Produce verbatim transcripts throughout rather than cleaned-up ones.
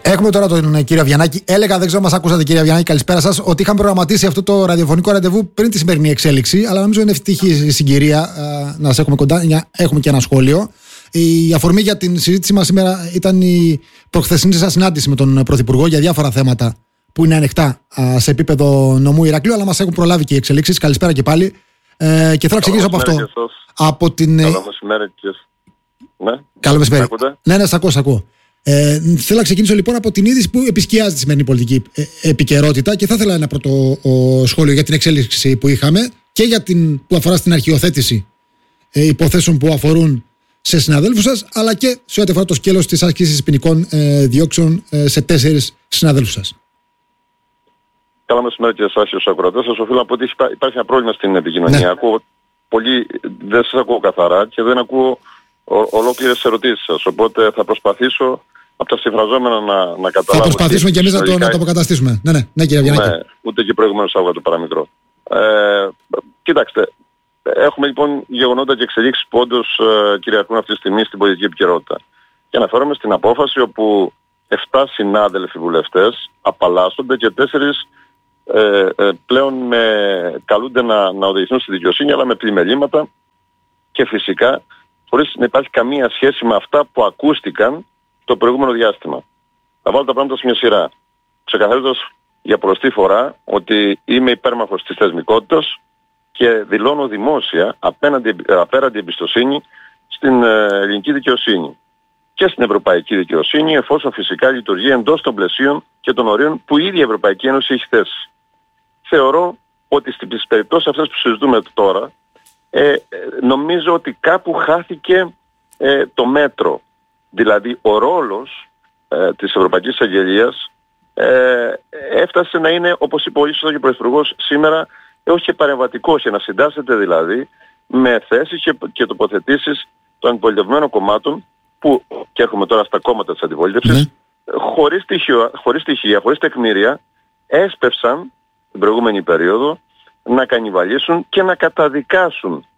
Έχουμε τώρα τον κύριο Αβγιανάκη. Έλεγα, δεν ξέρω αν μας ακούσατε, κύριε Αβγιανάκη, καλησπέρα σας, ότι είχαμε προγραμματίσει αυτό το ραδιοφωνικό ραντεβού πριν τη σημερινή εξέλιξη. Αλλά νομίζω είναι ευτυχή η συγκυρία α, να σας έχουμε κοντά. Έχουμε και ένα σχόλιο. Η αφορμή για την συζήτησή μας σήμερα ήταν η προχθεσινή σας συνάντηση με τον Πρωθυπουργό για διάφορα θέματα που είναι ανοιχτά α, σε επίπεδο νομού Ηρακλείου, αλλά μας έχουν προλάβει και οι εξελίξεις. Καλησπέρα και πάλι. Ε, και θέλω να ξεκινήσω από αυτό. Από την... Καλό μεσημέρι και... Ναι. Καλό μεσημέρι. Ναι, ναι, σας ακούω, σας ακούω. Ε, θέλω να ξεκινήσω λοιπόν από την είδηση που επισκιάζει τη σημερινή πολιτική ε, επικαιρότητα και θα ήθελα ένα πρώτο ο, σχόλιο για την εξέλιξη που είχαμε και για την, που αφορά στην αρχιοθέτηση ε, υποθέσεων που αφορούν σε συναδέλφους σας, αλλά και σε ό,τι αφορά το σκέλος της άσκησης ποινικών ε, διώξεων ε, σε τέσσερις συναδέλφους σας. Καλό μεσημέρι και εσάς και στους ακροατές σας. Οφείλω να πω ότι υπάρχει ένα πρόβλημα στην επικοινωνία. Ναι. Ακούω πολύ, δεν σας ακούω καθαρά και δεν ακούω ολόκληρες ερωτήσεις σας. Οπότε θα προσπαθήσω από τα συμφραζόμενα να, να καταλάβω. Θα προσπαθήσουμε και εμείς να το, να το αποκαταστήσουμε. Ναι, ναι, ναι, κύριε Αβγιανάκη. Ναι, ούτε και προηγουμένως άκουγα το παραμικρό. Ε, κοιτάξτε, έχουμε λοιπόν γεγονότα και εξελίξεις που όντως ε, κυριαρχούν αυτή τη στιγμή στην πολιτική επικαιρότητα. Και αναφέρομαι στην απόφαση όπου επτά συνάδελφοι βουλευτές απαλλάσσονται και τέσσερις ε, ε, πλέον με, καλούνται να, να οδηγηθούν στη δικαιοσύνη, αλλά με πλημελήματα και φυσικά χωρίς να υπάρχει καμία σχέση με αυτά που ακούστηκαν το προηγούμενο διάστημα. Θα βάλω τα πράγματα σε μια σειρά, ξεκαθαρίζοντας για προστή φορά ότι είμαι υπέρμαχος της θεσμικότητας και δηλώνω δημόσια απέναντι, απέραντι εμπιστοσύνη στην ε, ελληνική δικαιοσύνη και στην ευρωπαϊκή δικαιοσύνη, εφόσον φυσικά λειτουργεί εντός των πλαισίων και των ορίων που η ίδια η Ευρωπαϊκή Ένωση έχει θέσει. Θεωρώ ότι στις περιπτώσεις αυτές που συζητούμε τώρα, ε, νομίζω ότι κάπου χάθηκε ε, το μέτρο. Δηλαδή ο ρόλος ε, της Ευρωπαϊκής Αγγελίας ε, έφτασε να είναι, όπως είπε ο ίσως και ο Πρωθυπουργός σήμερα, ε, όχι παρεμβατικός, για να συντάσσεται δηλαδή με θέσεις και, και τοποθετήσεις των αντιπολιτευμένων κομμάτων που, και έρχομαι τώρα στα κόμματα της αντιπολίτευσης, mm. χωρίς στοιχεία, χωρίς στοιχεία, χωρίς τεκμήρια, έσπευσαν την προηγούμενη περίοδο να κανιβαλίσουν και να καταδικάσουν,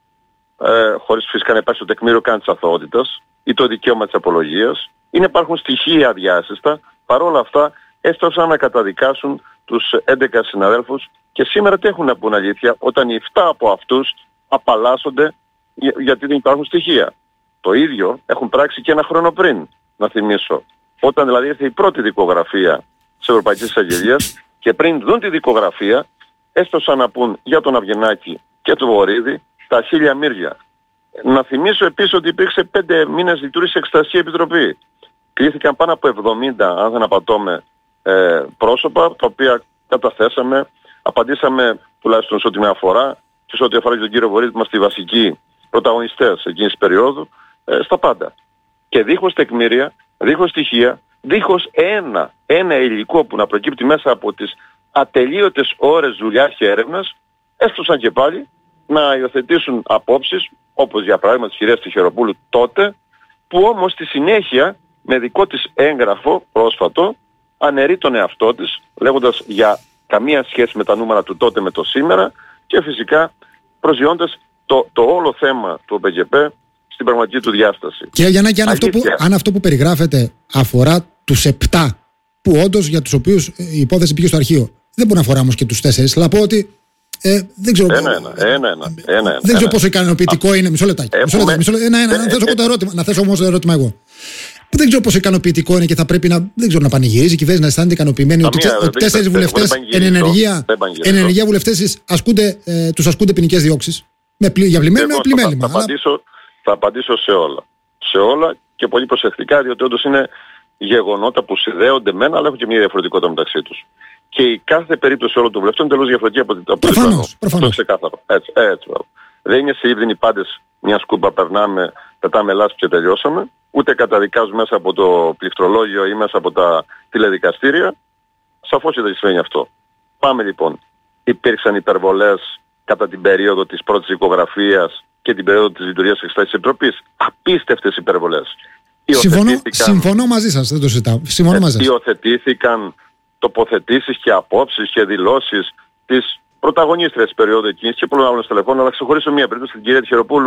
ε, χωρίς φυσικά να υπάρχει το τεκμήριο καν της αθωότητας ή το δικαίωμα της απολογίας, ή να υπάρχουν στοιχεία αδιάσυστα, παρόλα αυτά έστωσαν να καταδικάσουν τους έντεκα συναδέλφους και σήμερα τι έχουν να πούν αλήθεια, όταν οι επτά από αυτούς απαλλάσσονται γιατί δεν υπάρχουν στοιχεία. Το ίδιο έχουν πράξει και ένα χρόνο πριν, να θυμίσω. Όταν δηλαδή ήρθε η πρώτη δικογραφία της Ευρωπαϊκής Αγγελίας και πριν δουν τη δικογραφία έστωσαν να πούν για τον Αβγιανάκη και τον Βορίδη τα χίλια μύρια. Να θυμίσω επίσης ότι υπήρξε πέντε μήνες λειτουργήσε εξεταστική επιτροπή. Κλήθηκαν πάνω από εβδομήντα, αν δεν απατώμε, ε, πρόσωπα, τα οποία καταθέσαμε, απαντήσαμε τουλάχιστον σε ό,τι με αφορά και σε ό,τι αφορά και τον κύριο Βορίδη, είμαστε οι βασικοί πρωταγωνιστές εκείνης της περίοδου, ε, στα πάντα. Και δίχως τεκμήρια, δίχως στοιχεία, δίχως ένα, ένα υλικό που να προκύπτει μέσα από τις ατελείωτες ώρες δουλειάς και έρευνας, έστωσαν και πάλι να υιοθετήσουν απόψεις, όπως για παράδειγμα της κυρίας Τυχεροπούλου τότε, που όμως στη συνέχεια με δικό της έγγραφο πρόσφατο αναιρεί τον εαυτό της, λέγοντας για καμία σχέση με τα νούμερα του τότε με το σήμερα και φυσικά προσγειώντας το, το όλο θέμα του ΟΠΕΚΕΠ στην πραγματική του διάσταση. Κύριε Γιαννάκη, αν αυτό, που, αν αυτό που περιγράφεται αφορά τους επτά που όντως για τους οποίους η υπόθεση πήγε στο αρχείο, δεν μπορεί να αφορά όμως και τους τέσσερις, θα πω ότι ε, δεν ξέρω, ένα, ένα, ένα, ένα, ένα, δεν ξέρω ένα. πόσο ικανοποιητικό είναι. Μισό λεπτάκι. Έχουμε... Μισό λεπτάκι, μισό λεπτάκι. Ένα, ένα, ε, να θέσω, ε, το ερώτημα, να θέσω όμως το ερώτημα εγώ. Δεν ξέρω πόσο ικανοποιητικό είναι και θα πρέπει να, δεν ξέρω, να πανηγυρίζει η κυβέρνηση, να αισθάνεται ικανοποιημένη ότι τέσσερις βουλευτές εν ενεργεία, ενεργεία βουλευτές ασκούνται, ε, τους ασκούνται ποινικές διώξεις. Με πλη, για πλημέλημα ή πλημέλημα. Θα, θα, απαντήσω, θα απαντήσω σε όλα. Σε όλα και πολύ προσεκτικά, διότι όντως είναι γεγονότα που συνδέονται μένα, αλλά έχουν και μια διαφορετικότητα μεταξύ τους. Και η κάθε περίπτωση όλων των βουλευτών είναι τελώς διαφορετική από την προφανώς, προφανώς. Αυτό ξεκάθαρο. Έτσι, έτσι. Δεν είναι σε ύβδινοι πάντες μια σκούπα, περνάμε, πετάμε λάσπη και τελειώσαμε. Ούτε καταδικάζουμε μέσα από το πληκτρολόγιο ή μέσα από τα τηλεδικαστήρια. Σαφώς δεν συμβαίνει αυτό. Πάμε λοιπόν. Υπήρξαν υπερβολές κατά την περίοδο της πρώτης δικογραφίας και την περίοδο της λειτουργίας της Εξεταστικής Επιτροπής. Απίστευτες υπερβολές. Συμφωνώ, συμφωνώ μαζί σας, δεν το συζητάω. Συμφωνώ μαζί σας. Υιοθετήθηκαν τοποθετήσεις και απόψεις και δηλώσεις της πρωταγωνίστριας της περίοδου εκείνης και πολλών άλλων στελεχών, αλλά ξεχωρίσω μία περίπτωση την κυρία Τυχεροπούλου,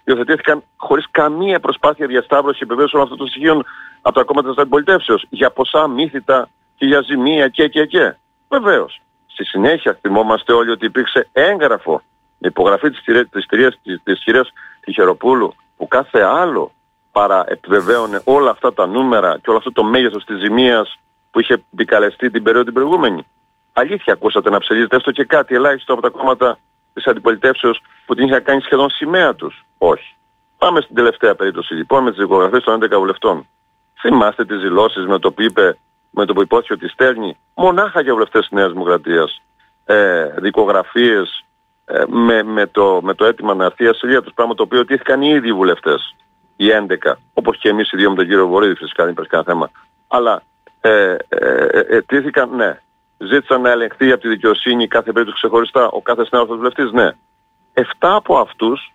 υιοθετήθηκαν χωρίς καμία προσπάθεια διασταύρωση και επιβεβαίωση όλων αυτών των στοιχείων από τα κόμματα της αντιπολιτεύσεως. Για ποσά μύθιτα και για ζημία και και και. Βεβαίως. Στη συνέχεια θυμόμαστε όλοι ότι υπήρξε έγγραφο με υπογραφή της, της, της, της, της κυρίας Τυχεροπούλου που κάθε άλλο παρά επιβεβαίωνε όλα αυτά τα νούμερα και όλο αυτό το μέγεθος της ζημίας που είχε επικαλεστεί την περίοδο την προηγούμενη. Αλήθεια ακούσατε να ψελίζετε έστω και κάτι ελάχιστο από τα κόμματα της αντιπολιτεύσεως που την είχαν κάνει σχεδόν σημαία τους? Όχι. Πάμε στην τελευταία περίπτωση λοιπόν με τις δικογραφίες των έντεκα βουλευτών. Θυμάστε τις δηλώσεις με το που είπε, με το που υπόθηκε ότι στέλνει μονάχα για βουλευτές της Νέας Δημοκρατίας ε, δικογραφίες ε, με, με, το, με το αίτημα να έρθει η ασυλία τους, πράγμα το οποίο τύχηκαν οι ίδιοι βουλευτές, οι έντεκα, όπως και εμείς οι δύο με τον κύριο Βορύδη, φυσικά δεν υπάρχει κανένα θέμα. Αλλά ε, ε, ε, ε, τύχηκαν, ναι. Ζήτησαν να ελεγχθεί από τη δικαιοσύνη κάθε περίπτωση ξεχωριστά ο κάθε συνάδελφος βουλευτής, ναι. Εφτά από αυτούς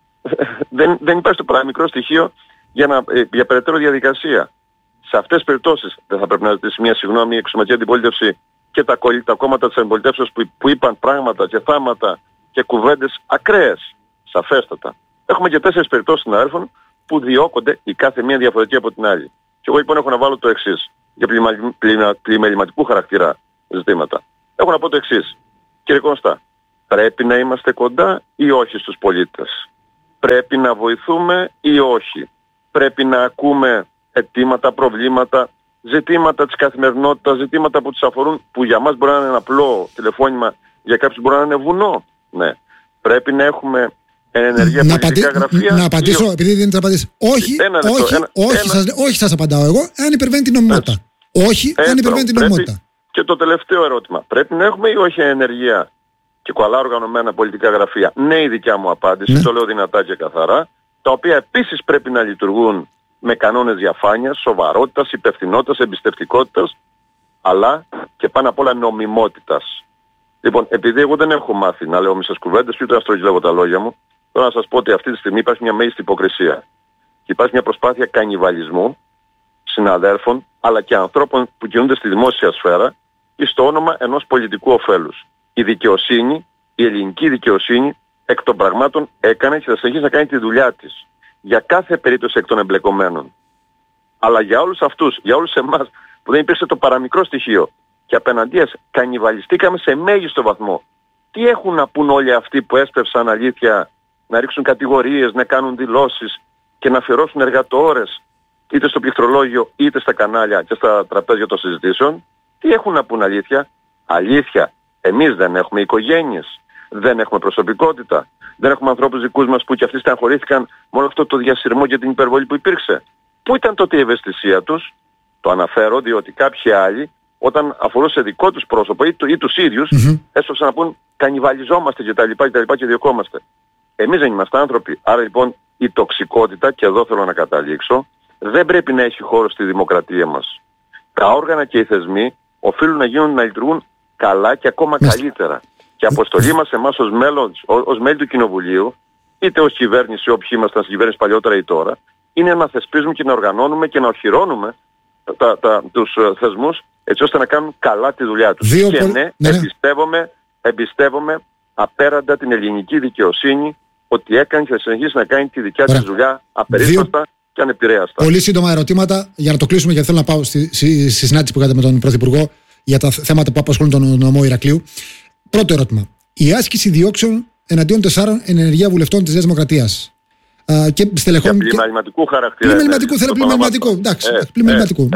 δεν, δεν υπάρχει το παραμικρό στοιχείο για, να, για περαιτέρω διαδικασία. Σε αυτές τις περιπτώσεις δεν θα πρέπει να ζητήσει μια συγγνώμη η εξωματική αντιπολίτευση και τα, τα κόμματα της αντιπολιτεύσεως που, που είπαν πράγματα και θάματα και κουβέντες ακραίες, σαφέστατα. Έχουμε και τέσσερις περιπτώσεις συναδέλφων που διώκονται η κάθε μία διαφορετική από την άλλη. Και εγώ λοιπόν έχω να βάλω το εξής για πλημεληματικού χαρακτήρα ζητήματα. Έχω να πω το εξής. Κύριε Κώστα, πρέπει να είμαστε κοντά ή όχι στους πολίτες? Πρέπει να βοηθούμε ή όχι? Πρέπει να ακούμε αιτήματα, προβλήματα, ζητήματα της καθημερινότητας, ζητήματα που τους αφορούν, που για μας μπορεί να είναι ένα απλό τηλεφώνημα, για κάποιους μπορεί να είναι βουνό? Ναι. Πρέπει να έχουμε ενεργεία να πολιτικά απαντη... γραφεία. Να απαντήσω, επειδή δεν θα απαντήσει. Όχι, ένα λεπτό, όχι, ένα, όχι, ένα... Σας, όχι σας απαντάω εγώ, αν υπερβαίνει την νομιμότητα. Έτσι. Όχι, Έτσι, αν υπερβαίνει την νομιμότητα. Και το τελευταίο ερώτημα. Πρέπει να έχουμε ή όχι ενεργεία και καλά οργανωμένα πολιτικά γραφεία? Ναι, η δικιά μου απάντηση, ναι. Το λέω δυνατά και καθαρά, τα οποία επίσης πρέπει να λειτουργούν με κανόνες διαφάνειας, σοβαρότητας, υπευθυνότητας, εμπιστευτικότητας, αλλά και πάνω απ' όλα νομιμότητας. Λοιπόν, επειδή εγώ δεν έχω μάθει να λέω μισές κουβέντες, ούτε να στρογγυλεύω τα λόγια μου, θέλω να σας πω ότι αυτή τη στιγμή υπάρχει μια μέγιστη υποκρισία. Και υπάρχει μια προσπάθεια κανιβαλισμού συναδέρφων, αλλά και ανθρώπων που κινούνται στη δημόσια σφαίρα ή στο όνομα ενός πολιτικού ωφέλους. Η δικαιοσύνη, η ελληνική δικαιοσύνη, εκ των πραγμάτων έκανε και θα συνεχίσει να κάνει τη δουλειά της. Για κάθε περίπτωση εκ των εμπλεκομένων. Αλλά για όλους αυτούς, για όλους εμάς που δεν υπήρξε το παραμικρό στοιχείο και απέναντίας κανιβαλιστήκαμε σε μέγιστο βαθμό. Τι έχουν να πούν όλοι αυτοί που έσπευσαν αλήθεια να ρίξουν κατηγορίες, να κάνουν δηλώσεις και να αφιερώσουν εργατόρες είτε στο πληκτρολόγιο είτε στα κανάλια και στα τραπέζια των συζητήσεων? Τι έχουν να πούν αλήθεια? Αλήθεια, εμείς δεν έχουμε οικογένειες, δεν έχουμε προσωπικότητα, δεν έχουμε ανθρώπους δικούς μας που κι αυτοί στεναχωρήθηκαν μόνο αυτό το διασυρμό και την υπερβολή που υπήρξε. Πού ήταν τότε η ευαισθησία τους? Το αναφέρω διότι κάποιοι άλλοι όταν αφορούσε δικό τους πρόσωπο ή, το, ή τους ίδιους mm-hmm. έσπευσαν να πούν κανιβαλιζόμαστε κτλ. Και, και διωκόμαστε. Εμείς δεν είμαστε άνθρωποι. Άρα λοιπόν η τοξικότητα, και εδώ θέλω να καταλήξω, δεν πρέπει να έχει χώρο στη δημοκρατία μας. Τα όργανα και οι θεσμοί οφείλουν να γίνουν να λειτουργούν καλά και ακόμα mm-hmm. καλύτερα. Και αποστολή μας εμάς ως, μέλος, ως μέλη του Κοινοβουλίου, είτε ως κυβέρνηση, όποιοι ήμασταν στην κυβέρνηση παλιότερα ή τώρα, είναι να θεσπίζουμε και να οργανώνουμε και να οχυρώνουμε τα, τα, τους uh, θεσμούς έτσι ώστε να κάνουν καλά τη δουλειά τους. Δύο και πο... ναι, ναι, εμπιστεύομαι, εμπιστεύομαι απέραντα την ελληνική δικαιοσύνη ότι έκανε και θα συνεχίσει να κάνει τη δικιά της δουλειά απερίσπαστα Δύο... και ανεπηρέαστα. Πολύ σύντομα ερωτήματα για να το κλείσουμε, γιατί θέλω να πάω στη, στη, στη συνάντηση που κάνετε με τον Πρωθυπουργό για τα θέματα που απασχολούν τον νομό Ηρακλείου. Πρώτο ερώτημα. Η άσκηση διώξεων εναντίον τεσσάρων ενεργεία βουλευτών της Νέας Δημοκρατίας. Uh, και στελεχών. Πλημεληματικού χαρακτήρα. Πλημεληματικού, θέλω πλημεληματικού. Εντάξει, πλημεληματικού.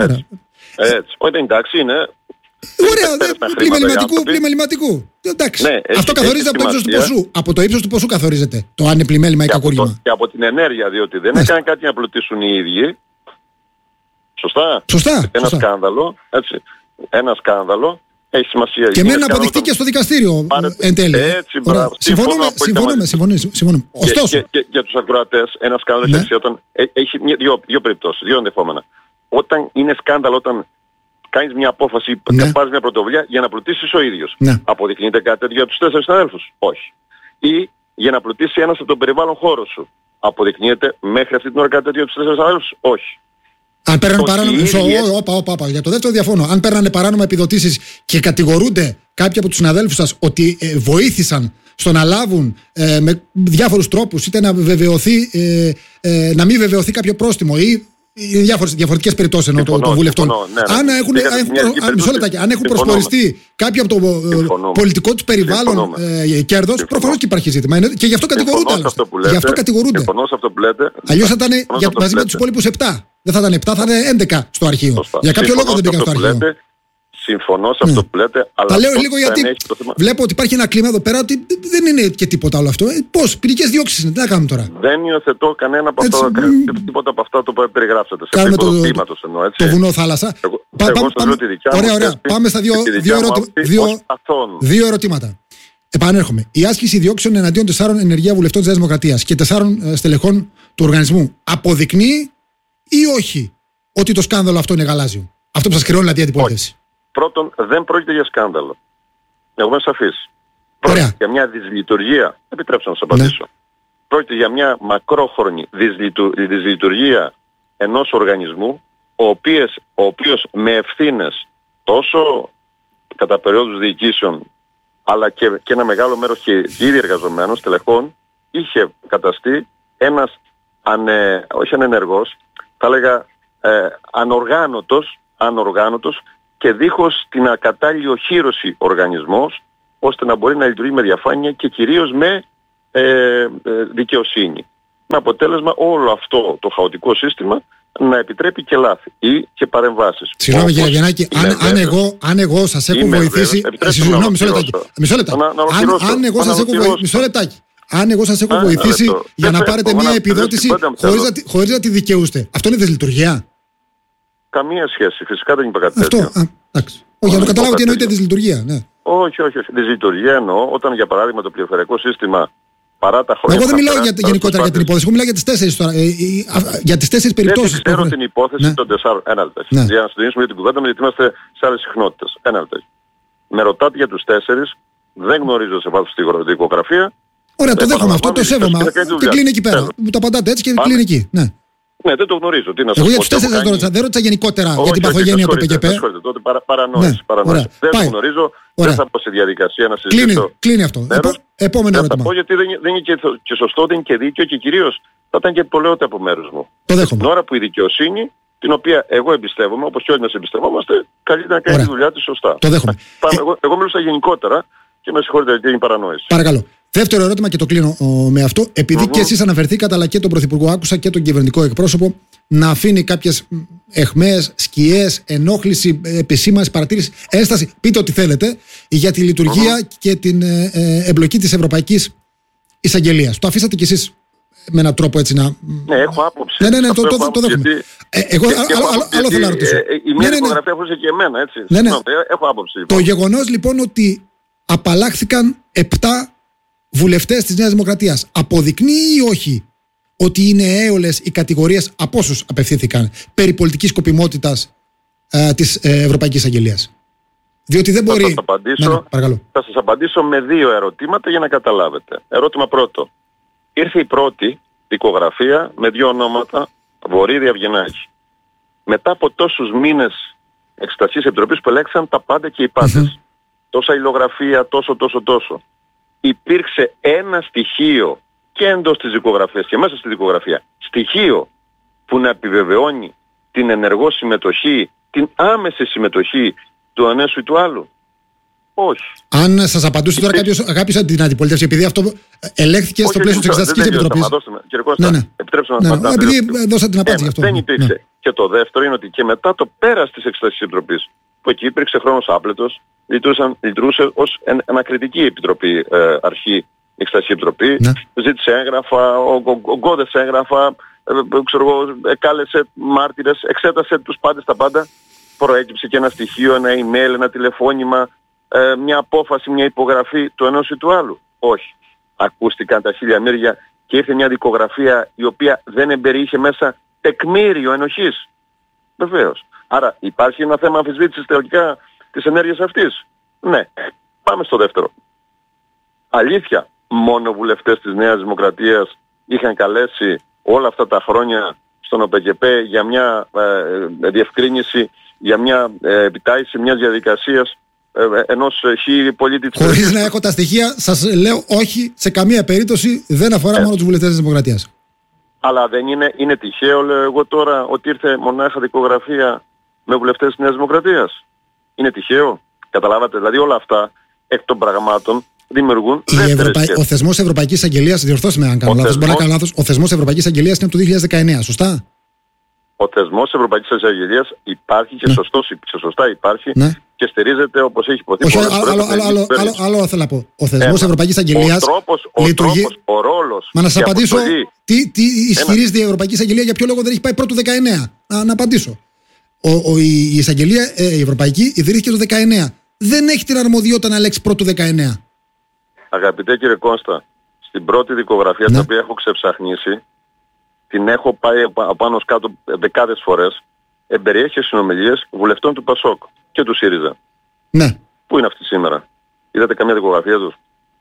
Έτσι. Όχι, εντάξει, είναι. Ωραία, πλημεληματικού, πλημεληματικού. Εντάξει. Ναι, έχει, αυτό καθορίζεται από το ύψος του ποσού. Από το ύψος του ποσού καθορίζεται. Το αν είναι πλημέλημα ή κακούργημα. Και από την ενέργεια, διότι δεν ναι. έκανε κάτι να πλουτίσουν οι ίδιοι. Σωστά. Σωστά. Ένα σωστά. σκάνδαλο. Έτσι. Ένα σκάνδαλο. Έχει σημασία. Και μένει να αποδειχτεί και στο δικαστήριο εν τέλει. Έτσι, μπράβο. Συμφωνούμε, συμφωνούμε, συμφωνούμε. Ωστόσο. Και, και, και για τους ακροατές, ένα σκάνδαλο ναι. έχει, όταν, έχει δύο, δύο περιπτώσεις, δύο ενδεχόμενα. Όταν είναι σκάνδαλο, όταν κάνεις μια απόφαση, ναι. πάρεις μια πρωτοβουλία για να πλουτίσεις ο ίδιος. Ναι. Αποδεικνύεται κάτι τέτοιο για τους τέσσερις συναδέλφους? Όχι. Ή για να πλουτίσει ένας από τον περιβάλλον χώρο σου. Αποδεικνύεται μέχρι αυτή την ώρα κάτι τέτοιο για τους τέσσερις συναδέλφους? Όχι. Αν παίρνανε παράνομα. Ίδιες... Όπα, όπα, όπα. Για το δεύτερο διαφώνω. Αν παίρνανε παράνομα επιδοτήσεις και κατηγορούνται κάποιοι από τους συναδέλφους σας ότι ε, βοήθησαν στο να λάβουν ε, με διάφορους τρόπους, είτε να βεβαιωθεί, ε, ε, να μην βεβαιωθεί κάποιο πρόστιμο ή διαφορετικές περιπτώσεις εννοώ των το βουλευτών. Ναι, ναι. Αν έχουν, αν έχουν προσποριστεί κάποιοι από το συμφωνώ. πολιτικό τους περιβάλλον ε, κέρδος, προφανώς και υπάρχει ζήτημα. Και γι' αυτό κατηγορούνται. Γι' αυτό κατηγορούνται. Αλλιώς θα ήταν για, μαζί με τους υπόλοιπους επτά. Δεν θα ήταν επτά, θα ήταν έντεκα στο αρχείο. Σωστά. Για κάποιο λόγο δεν πήγαν στο αρχείο. Συμφωνώ σε αυτό που λέτε. Αλλά τα λέω λίγο γιατί βλέπω ότι υπάρχει ένα κλίμα εδώ πέρα ότι δεν είναι και τίποτα όλο αυτό. Ε, πώς, ποινικές διώξεις είναι, τι να κάνουμε τώρα. Δεν υιοθετώ κανένα από αυτό, τίποτα από αυτά το που περιγράψατε. Σε κάνουμε το, κλίματος, εννοώ, έτσι. Το βουνό θάλασσα. Εγώ, Πα, εγώ πα, πάμε, δικιά ωραία, ωραία. Πάμε στα δύο, δύο, ερωτ, δύο, δύο ερωτήματα. Επανέρχομαι. Η άσκηση διώξεων εναντίον τεσσάρων ενεργεία βουλευτών της Δημοκρατίας και τεσσάρων στελεχών του οργανισμού αποδεικνύει ή όχι ότι το σκάνδαλο αυτό είναι γαλάζιο? Αυτό που σας κρυώνει δηλαδή η αντιπολίτευση. Πρώτον, δεν πρόκειται για σκάνδαλο. Εγώ είμαι σαφής. Πρόκειται για μια δυσλειτουργία. Επιτρέψτε να σας απαντήσω. Ναι. Πρόκειται για μια μακρόχρονη δυσλειτου... δυσλειτουργία ενός οργανισμού, ο οποίος, ο οποίος με ευθύνες τόσο κατά περίοδους διοικήσεων, αλλά και, και ένα μεγάλο μέρος και ήδη εργαζομένων στελεχών, είχε καταστεί ένας ανε... όχι ανενεργός, θα έλεγα ε, ανοργάνωτος, ανοργάνωτος και δίχως την ακατάλληλη οχύρωση οργανισμός, ώστε να μπορεί να λειτουργεί με διαφάνεια και κυρίως με ε, ε, δικαιοσύνη. Με αποτέλεσμα όλο αυτό το χαοτικό σύστημα να επιτρέπει και λάθη ή και παρεμβάσεις. Συγγνώμη κύριε Βιαννάκη, αν, αν, εγώ, αν εγώ σας έχω βοηθήσει... Συγγνώμη, μισό λεπτάκι. Μισό λεπτάκι. Αν, αν εγώ σας έχω βοηθήσει... Μισό λεπτάκι. Αν εγώ σας έχω βοηθήσει για να πάρετε μια επιδότηση χωρίς να τη δικαιούστε, αυτό είναι δυσλειτουργία? Καμία σχέση. Φυσικά δεν είπα κάτι τέτοιο. Αυτό, α, εντάξει. Όχι, για να καταλάβω τι εννοείται δυσλειτουργία. Ναι. Όχι, όχι, όχι. Δυσλειτουργία εννοώ όταν για παράδειγμα το πληροφοριακό σύστημα παρά τα χρόνια. Εγώ δεν μιλάω για, γενικότερα για την υπόθεση. Εγώ μιλάω για τις τέσσερις τώρα. Ε, για τις τέσσερις περιπτώσεις. Δεν ξέρω την υπόθεση ναι. των τεσσάρων. Ένα λεπτό. Ναι. Για να συντονίσουμε για την κουβέντα, γιατί είμαστε σε άλλες συχνότητες. Ένα λεπτό. Με ρωτάτε για τους τέσσερις. Δεν γνωρίζω σε βάθος τη δικογραφία. Ωραία, το δέχομαι αυτό, το σέβομαι. Και κλείνει εκεί πέρα. Μου το απαντάτε έτσι και κλείνει εκεί. Ναι, δεν το γνωρίζω. Τι να Εγώ για τους τέσσερις δεν ρώτησα, δεν ρώτησα γενικότερα όχι, για την παθογένεια του πι κέι πι. Δεν σχολείται, τότε παρα, παρανόηση. Ναι, παρανόηση. Δεν το γνωρίζω, ωραία. Δεν θα πω σε διαδικασία να συζητήσω. Κλείνει, κλείνει αυτό. Επό, επόμενο ερώτημα. Θα πω γιατί δεν, δεν είναι και, και σωστό, δεν είναι και δίκαιο και κυρίως θα ήταν και πολεότερο από μέρους μου. Το δέχομαι. Την ώρα που η δικαιοσύνη, την οποία εγώ εμπιστεύομαι, όπως και όλοι μας εμπιστευόμαστε, καλύτερα να κάνει τη δουλειά της σωστά. Το δέχομαι. Πάμε, ε... εγώ, εγώ μιλούσα γενικότερα και με συγχωρείτε γιατί είναι παρανόηση. Παρακαλώ. Δεύτερο ερώτημα και το κλείνω ο, με αυτό. Επειδή mm-hmm. και εσείς αναφερθήκατε, αλλά και τον Πρωθυπουργό άκουσα και τον κυβερνητικό εκπρόσωπο να αφήνει κάποιες αιχμές, σκιές, ενόχληση, επισήμανση, παρατήρηση, ένσταση, πείτε ό,τι θέλετε, για τη λειτουργία mm-hmm. και την ε, ε, εμπλοκή της Ευρωπαϊκής Εισαγγελίας. Το αφήσατε κι εσείς με έναν τρόπο έτσι να... Ναι, έχω άποψη. Ναι, ναι, ναι, το, το, το, το δέχομαι. Γιατί... Ε, εγώ άλλο θέλω να ρωτήσω. Ε, η μία δικογραφία αφορούσε και εμένα, έτσι. Ναι, ναι. Έχω άποψη. Λοιπόν. Το γεγονός λοιπόν ότι απαλλάχθηκαν επτά βουλευτές της Νέας Δημοκρατίας αποδεικνύει ή όχι ότι είναι έολες οι κατηγορίες από όσους απευθύνθηκαν περί πολιτικής σκοπιμότητας ε, της ε, Ευρωπαϊκής Αγγελίας? Διότι δεν μπορεί... Θα σας, απαντήσω, ναι, ναι, θα σας απαντήσω με δύο ερωτήματα για να καταλάβετε. Ερώτημα πρώτο. Ήρθε η πρώτη δικογραφία με δύο ονόματα, Βορίδη Αυγενάκη. Μετά από τόσους μήνες εξετασίας επιτροπής που ελέγξαν τα πάντα και οι πάντες. Mm-hmm. Τόσα υλογραφία, τόσο, τόσο, τόσο. Υπήρξε ένα στοιχείο και εντός της δικογραφίας και μέσα στη δικογραφία, στοιχείο που να επιβεβαιώνει την ενεργό συμμετοχή, την άμεση συμμετοχή του ανέσου ή του άλλου? Όχι. Αν σας απαντούσε τώρα κάποιος, κάποιος από την αντιπολίτευση, επειδή αυτό ελέγχθηκε στο πλαίσιο της Εξεταστικής Επιτροπής. Κύριε Κώστα, ναι, ναι. επιτρέψτε να ναι, ναι, επειδή δώσατε την απάντηση γι' αυτό. Δεν υπήρξε. Ναι. Και το δεύτερο είναι ότι και μετά το πέρας της Εξεταστικής Επιτροπής, που εκεί υπήρξε χρόνος άπλετος, λειτουργούσε ως ανακριτική επιτροπή ε, αρχή η Εξεταστική Επιτροπή, ναι. Ζήτησε έγγραφα, ογκώδες έγγραφα, ε, ξέρω εγώ, κάλεσε μάρτυρες, εξέτασε τους πάντες τα πάντα, προέκυψε και ένα στοιχείο, ένα email, ένα τηλεφώνημα, ε, μια απόφαση, μια υπογραφή του ενός ή του άλλου? Όχι. Ακούστηκαν τα χίλια μύρια και ήρθε μια δικογραφία η οποία δεν εμπεριείχε μέσα τεκμήριο ενοχής. Βεβαίως. Άρα υπάρχει ένα θέμα αμφισβήτησης τελικά της ενέργειας αυτής. Ναι. Πάμε στο δεύτερο. Αλήθεια, μόνο βουλευτές της Νέας Δημοκρατίας είχαν καλέσει όλα αυτά τα χρόνια στον ΟΠΕΚΕΠΕ για μια ε, διευκρίνηση, για μια ε, επιτάχυνση μιας διαδικασίας ε, ενός χι πολίτη της χωρίς να έχω τα στοιχεία, σας λέω όχι, σε καμία περίπτωση δεν αφορά ε. μόνο τους βουλευτές της Δημοκρατίας. Αλλά δεν είναι, είναι τυχαίο, λέω εγώ τώρα, ότι ήρθε μονάχα δικογραφία με βουλευτές της Νέας Δημοκρατίας. Είναι τυχαίο. Καταλάβατε, δηλαδή όλα αυτά εκ των πραγμάτων δημιουργούν Ευρωπαϊ... Ο θεσμός Ευρωπαϊκής Αγγελίας, διορθώστε με αν κάνω λάθος, μπορεί να κάνω λάθος, ο θεσμός Ευρωπαϊκής Αγγελίας είναι από το δύο χιλιάδες δεκαεννέα, σωστά? Ο θεσμός Ευρωπαϊκής Αγγελίας υπάρχει και, ναι. σωστός, και σωστά υπάρχει, ναι. και στηρίζεται όπως έχει υποθεί. Όχι, άλλο, άλλο, άλλο, άλλο, άλλο, άλλο θέλω να πω. Ο θεσμός Ευρωπαϊκής Αγγελίας. Ο τρόπος, ο, λειτουργεί... τρόπος, ο ρόλος. Μα να σας απαντήσω, τι, τι ισχυρίζεται η Ευρωπαϊκή Εισαγγελία, για ποιο λόγο δεν έχει πάει πρώτο δεκαεννέα. Να, να απαντήσω. Ο, ο, η εισαγγελία, ε, η Ευρωπαϊκή, ιδρύθηκε το δεκαεννέα. Δεν έχει την αρμοδιότητα να ελέγξει πρώτο δεκαεννέα. Αγαπητέ κύριε Κώστα, στην πρώτη δικογραφία, ναι. την οποία έχω ξεψαχνίσει, την έχω πάει απάνω κάτω δεκάδες φορές, εμπεριέχει συνομιλίες βουλευτών του ΠΑΣΟΚ και του ΣΥΡΙΖΑ. Ναι. Πού είναι αυτοί σήμερα? Είδατε καμία δικογραφία τους?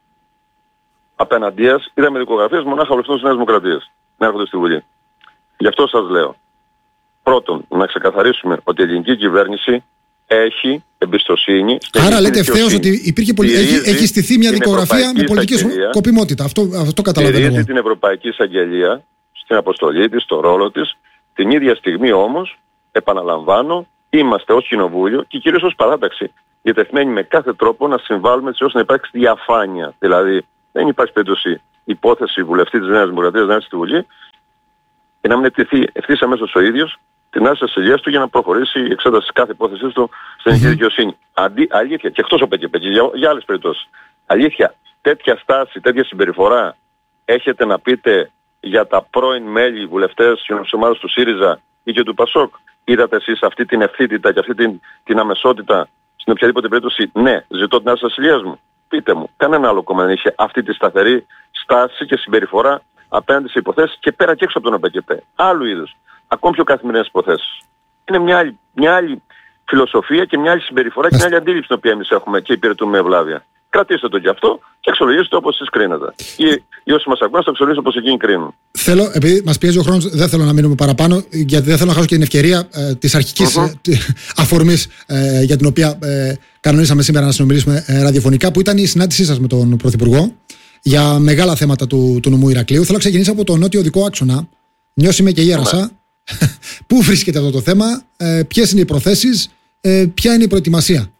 Απέναντίας είδαμε δικογραφίες μονάχα βουλευτών της Νέας Δημοκρατίας να έρχονται στη Βουλή. Γι' αυτό σας λέω. Πρώτον, να ξεκαθαρίσουμε ότι η ελληνική κυβέρνηση έχει εμπιστοσύνη. Άρα λέτε ευθέως ότι υπήρχε πολι... έχει, έχει στηθεί μια δικογραφία με πολιτική σκοπιμότητα. Αυτό, αυτό καταλαβαίνω. Στηρίζει την Ευρωπαϊκή Εισαγγελία στην αποστολή της, στο ρόλο της. Την ίδια στιγμή όμως, επαναλαμβάνω, είμαστε ως Κοινοβούλιο και κυρίως ως παράταξη διατεθειμένοι με κάθε τρόπο να συμβάλλουμε έτσι ώστε να υπάρξει διαφάνεια. Δηλαδή, δεν υπάρχει περίπτωση υπόθεση βουλευτή της Νέας Δημοκρατίας να έρθει στη Βουλή και να μην εκτεθεί ευθύς αμέσως ο ίδιος την άρση της ασυλίας του για να προχωρήσει η εξέταση της κάθε υπόθεσης του στην ελληνική δικαιοσύνη. Αντί, αλήθεια, και εκτός από εκεί, για, για άλλες περιπτώσεις. Αλήθεια, τέτοια στάση, τέτοια συμπεριφορά έχετε να πείτε για τα πρώην μέλη βουλευτές της ομάδας του ΣΥΡΙΖΑ ή και του ΠΑΣΟΚ? Είδατε εσείς αυτή την ευθύτητα και αυτή την, την αμεσότητα στην οποιαδήποτε περίπτωση? Ναι, ζητώ την άρση της ασυλίας μου. Πείτε μου, κανένα άλλο κόμμα δεν είχε αυτή τη σταθερή στάση και συμπεριφορά απέναντι σε υποθέσεις και πέρα και έξω από τον ΟΠΕΚΕΠΕ. Άλλου είδους. Ακόμη πιο καθημερινές υποθέσεις. Είναι μια άλλη, μια άλλη φιλοσοφία και μια άλλη συμπεριφορά και μια άλλη αντίληψη την οποία εμείς έχουμε και υπηρετούμε με ευλάβεια. Κρατήστε το κι αυτό και αξιολογήστε το όπως εσείς κρίνετε. Ή, ή όσοι μας ακούν, θα αξιολογήσετε όπως εκείνοι κρίνουν. Θέλω, επειδή μας πιέζει ο χρόνος, δεν θέλω να μείνουμε παραπάνω, γιατί δεν θέλω να χάσω και την ευκαιρία ε, της αρχικής mm-hmm. ε, αφορμής ε, για την οποία ε, κανονίσαμε σήμερα να συνομιλήσουμε ε, ραδιοφωνικά, που ήταν η συνάντησή σας με τον Πρωθυπουργό για μεγάλα θέματα του, του νομού Ηρακλείου. Θέλω να ξεκινήσω από το νότιο οδικό άξονα. Νιώσιμε και γέρασα. Mm-hmm. Πού βρίσκεται αυτό το θέμα, ε, ποιες είναι οι προθέσεις, ε, ποια είναι η προετοιμασία?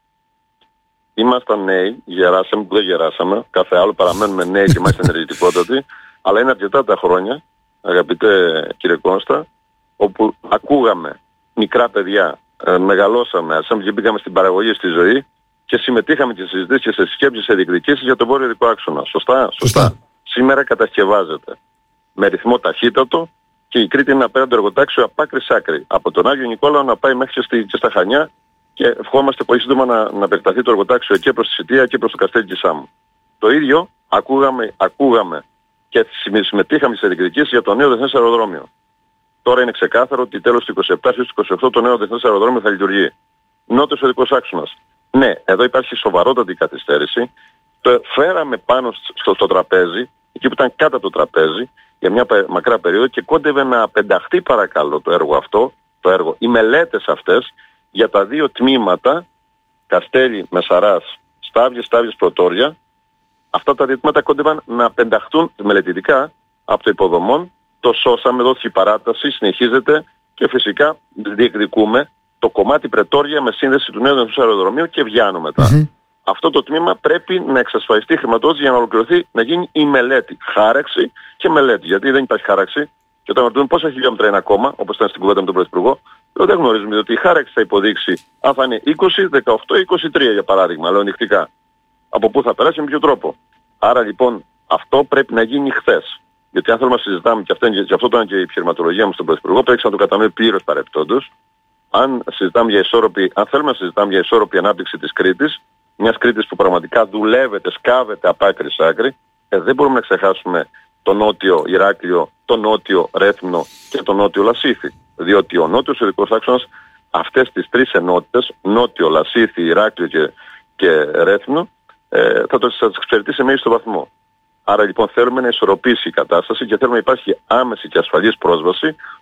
Ήμασταν νέοι, γεράσαμε που δεν γεράσαμε, κάθε άλλο παραμένουμε νέοι και μάλιστα ενεργητικότατοι, αλλά είναι αρκετά τα χρόνια, αγαπητέ κύριε Κώστα, όπου ακούγαμε μικρά παιδιά, ε, μεγαλώσαμε, άρχισαμε και μπήκαμε στην παραγωγή, στη ζωή και συμμετείχαμε και σε συζητήσεις και σε σκέψεις, σε διεκδικήσεις για τον βόρειο οδικό άξονα. Σωστά, σωστά. Σωστά. Σήμερα κατασκευάζεται με ρυθμό ταχύτατο και η Κρήτη είναι απέναντι το εργοτάξιο από άκρη σ' άκρη. Από τον Άγιο Νικόλαο να πάει μέχρι και, στη, και στα Χανιά. Και ευχόμαστε πολύ σύντομα να, να επεκταθεί το εργοτάξιο και προς τη Σιτία και προς το Καστέλι της Σάμου. Το ίδιο ακούγαμε, ακούγαμε και συμμετείχαμε σε διεκδικήσεις για το νέο διεθνές αεροδρόμιο. Τώρα είναι ξεκάθαρο ότι τέλος του είκοσι επτά έως του είκοσι οκτώ το νέο διεθνές αεροδρόμιο θα λειτουργεί. Νότιος οδικός άξονας. Ναι, εδώ υπάρχει σοβαρότατη καθυστέρηση. Το φέραμε πάνω στο, στο τραπέζι, εκεί που ήταν κάτω από το τραπέζι, για μια μακρά περίοδο και κόντευε να απενταχθεί παρακαλώ το έργο αυτό, το έργο, οι μελέτες αυτές, για τα δύο τμήματα, Καστέλι, Μεσαράς, Σταύγες, Σταύγες, Πρωτόρια, αυτά τα δύο τμήματα κόντευαν να πενταχτούν μελετητικά από το υποδομόν. Το σώσαμε, δόθηκε η παράταση, συνεχίζεται και φυσικά διεκδικούμε το κομμάτι Πρετόρια με σύνδεση του νέου διεθνούς αεροδρομίου και Βιάνου μετά. Mm-hmm. Αυτό το τμήμα πρέπει να εξασφαλιστεί χρηματοδότηση για να ολοκληρωθεί, να γίνει η μελέτη. Χάραξη και μελέτη. Γιατί δεν υπάρχει χάραξη. Και όταν ρωτούν πόσα χιλιόμετρα είναι ακόμα, όπως ήταν στην κουβέντα με τον Πρωθυπουργό, δεν γνωρίζουμε ότι η χάραξη θα υποδείξει αν θα είναι είκοσι, δεκαοκτώ ή είκοσι τρία για παράδειγμα, λέω νυχτικά. Από πού θα περάσει και με ποιο τρόπο. Άρα λοιπόν αυτό πρέπει να γίνει χθες. Γιατί αν θέλουμε να συζητάμε, και αυτό, και αυτό ήταν και η επιχειρηματολογία μου στον Πρωθυπουργό, πρέπει να το κατανοεί πλήρως παρεπτόντως. Αν, συζητάμε για ισόρροπη, αν θέλουμε να συζητάμε για ισόρροπη ανάπτυξη της Κρήτης, μιας Κρήτης που πραγματικά δουλεύεται, σκάβεται από άκρη σ' άκρη, ε, δεν μπορούμε να ξεχάσουμε το νότιο Ηράκλειο, το νότιο Ρέθμνο και το νότιο Λασίθι. Διότι ο νότιος οδικός άξονας αυτές τις τρεις ενότητες, νότιο, Λασίθι, Ηράκλειο και, και Ρέθμνο, ε, θα το εξυπηρετήσει σε μέγιστο βαθμό. Άρα λοιπόν θέλουμε να ισορροπήσει η κατάσταση και θέλουμε να υπάρχει άμεση και ασφαλής πρόσβαση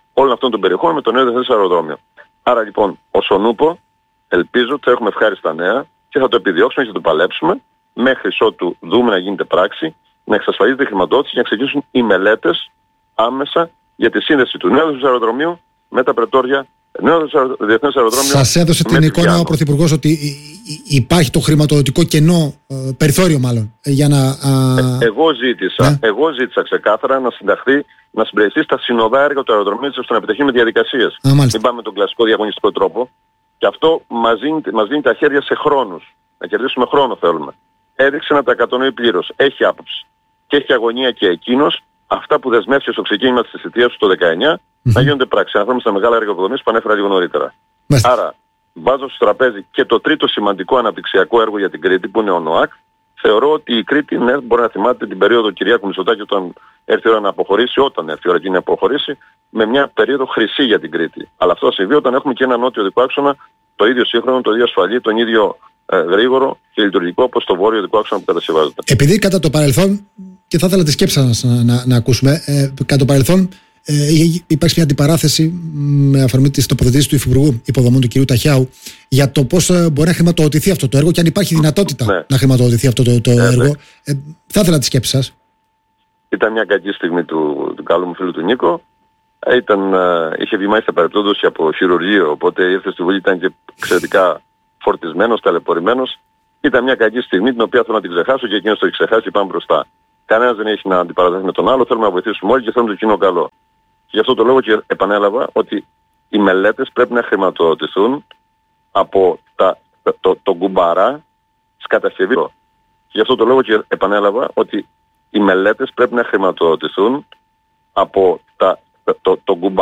όλων αυτών των περιοχών με το νέο διεθνές αεροδρόμιο. Άρα λοιπόν, όσον ούπο, ελπίζω ότι θα έχουμε ευχάριστα νέα και θα το επιδιώξουμε και θα το παλέψουμε μέχρι ότου δούμε να γίνεται πράξη, να εξασφαλίζεται η χρηματοδότηση και να ξεκινήσουν οι μελέτες άμεσα για τη σύνδεση του νέου διεθνούς αεροδρομίου με τα πρετόρια. Νέο διεθνές αεροδρόμιο. Σας έδωσε την εικόνα ο Πρωθυπουργός ότι υπάρχει το χρηματοδοτικό κενό, περιθώριο μάλλον, για να... Ε, εγώ, ζήτησα, ναι. εγώ ζήτησα ξεκάθαρα να συνταχθεί, να συμπεριληφθεί στα συνοδά έργα του αεροδρομίου ώστε να επιταχύνουμε διαδικασίες. Α, Μην πάμε με τον κλασικό διαγωνιστικό τρόπο. Και αυτό μας δίνει, μας δίνει τα χέρια σε χρόνους. Να κερδίσουμε χρόνο θέλουμε. Έδειξε να τα κατανοεί πλήρως. Έχει άποψη. Και έχει αγωνία και εκείνος. Αυτά που δεσμεύσει στο ξεκίνημα της θητείας του το δεκαεννιά mm-hmm. να γίνονται πράξη. Αναφέρομαι στα μεγάλα έργα υποδομής που ανέφερα λίγο νωρίτερα. Μάλιστα. Άρα, βάζω στο τραπέζι και το τρίτο σημαντικό αναπτυξιακό έργο για την Κρήτη που είναι ο ΝΟΑΚ. Θεωρώ ότι η Κρήτη, ναι, μπορεί να θυμάται την περίοδο Κυριάκου Μητσοτάκη όταν έρθει η ώρα να αποχωρήσει, όταν έρθει η ώρα εκείνη να αποχωρήσει, με μια περίοδο χρυσή για την Κρήτη. Αλλά αυτό θα συμβεί όταν έχουμε και ένα νότιο δικό άξονα, το ίδιο σύγχρονο, το ίδιο ασφαλή, τον ίδιο ε, γρήγορο και λειτουργικό όπως το βόρειο δικό άξονα που κατασκευάζεται. Επειδή κατά το παρελθόν, και θα ήθελα τη σκέψη σας να, να, να ακούσουμε, ε, κατά το παρελθόν ε, υπάρχει μια αντιπαράθεση με αφορμή της τοποθετήσης του Υφυπουργού Υποδομών του κ. Ταχιάου για το πώς μπορεί να χρηματοδοτηθεί αυτό το έργο και αν υπάρχει δυνατότητα ναι. να χρηματοδοτηθεί αυτό το, το ναι, έργο. Ναι. Ε, θα ήθελα τη σκέψη σας. Ήταν μια κακή στιγμή του, του καλού μου φίλου του Νίκο. Ήταν, είχε βγει μάλιστα παρεπτόντως από χειρουργείο, οπότε ήρθε στη Βουλή, ήταν και εξαιρετικά φορτισμένος, ταλαιπωρημένος. Ήταν μια κακή στιγμή την οποία θέλω να την ξεχάσω και εκείνος το έχει ξεχάσει και πάμε μπροστά. Κανένας δεν έχει να αντιπαραθέσει με τον άλλο, θέλουμε να βοηθήσουμε όλοι και θέλουμε το κοινό καλό. Και γι' αυτό το λόγο και επανέλαβα ότι οι μελέτες πρέπει να χρηματοδοτηθούν από τα, το, το, το κουμπαρά της κατασκευής. Και γι' αυτό το λόγο και επανέλαβα ότι οι μελέτες πρέπει να χρηματοδοτηθούν από τα, το, το, το κουμπαρά